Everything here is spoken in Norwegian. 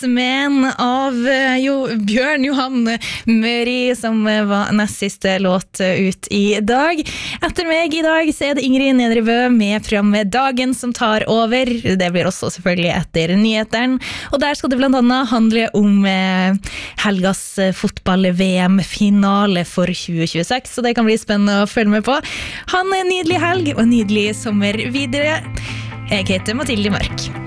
Men av Bjørn Johan Møri, som var nest siste låt ut i dag. Etter meg i dag så det Ingrid Nedrebø med programmet Dagen som tar over. Det blir også selvfølgelig etter nyheteren. Og der skal det blant annet handle om helgas fotball-VM-finale for 2026. Så det kan bli spennende å følge med på. Ha en nydelig helg og en nydelig sommer videre. Jeg heter Mathilde Mørk.